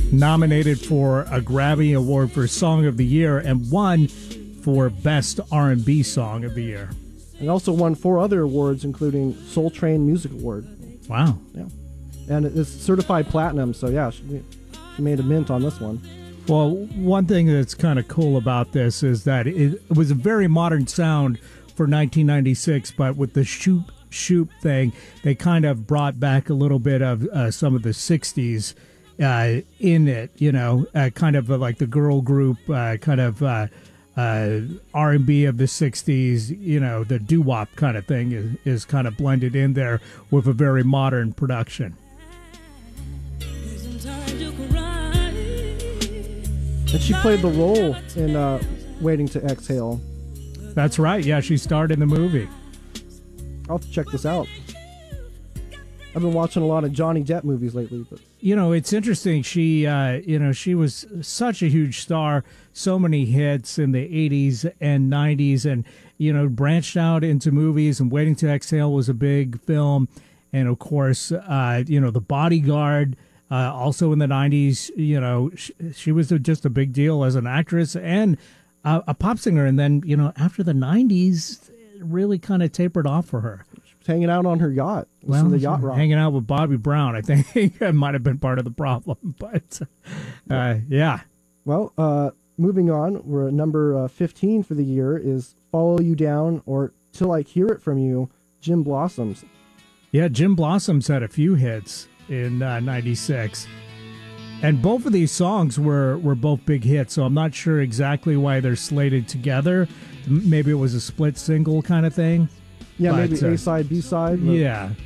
nominated for a Grammy Award for Song of the Year and won for Best R&B Song of the Year. And also won 4 other awards, including Soul Train Music Award. Wow. Yeah. And it's certified platinum, so yeah, she made a mint on this one. Well, one thing that's kind of cool about this is that it was a very modern sound for 1996, but with the shoop thing, they kind of brought back a little bit of some of the 60s in it, you know, kind of like the girl group, kind of R&B of the 60s, you know, the doo-wop kind of thing is kind of blended in there with a very modern production. And she played the role in Waiting to Exhale. That's right. Yeah, she starred in the movie. I'll have to check this out. I've been watching a lot of Johnny Depp movies lately. But you know, it's interesting. She, she was such a huge star, so many hits in the 80s and 90s, and, you know, branched out into movies, and Waiting to Exhale was a big film. And, of course, The Bodyguard, also in the 90s, you know, she was just a big deal as an actress and a pop singer. And then, you know, after the 90s, it really kind of tapered off for her. Hanging out on her yacht. The yacht rock. Hanging out with Bobby Brown, I think that might have been part of the problem. But, yeah. Well, moving on, we're at number 15 for the year is Follow You Down or Till I Hear It From You, Jim Blossoms. Yeah, Jim Blossoms had a few hits in 96. And both of these songs were both big hits, so I'm not sure exactly why they're slated together. Maybe it was a split single kind of thing. Yeah, but, maybe A-side, B-side. Yeah.